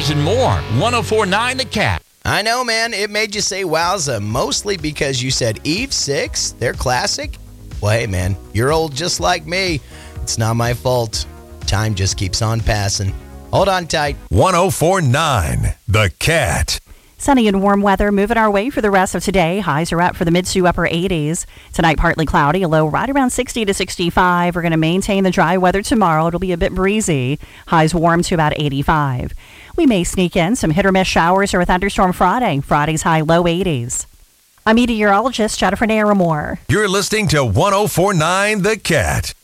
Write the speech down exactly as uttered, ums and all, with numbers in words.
these and more. one oh four point nine The Cat. I know, man. It made you say wowza, mostly because you said Eve six. They're classic. Well, hey, man, you're old just like me. It's not my fault. Time just keeps on passing. Hold on tight. one oh four point nine The Cat. Sunny and warm weather moving our way for the rest of today. Highs are up for the mid to upper eighties. Tonight, partly cloudy, a low right around sixty to sixty-five. We're going to maintain the dry weather tomorrow. It'll be a bit breezy. Highs warm to about eighty-five. We may sneak in some hit or miss showers or a thunderstorm Friday. Friday's high low eighties. I'm meteorologist Jennifer Naramore. You're listening to one oh four point nine The Cat.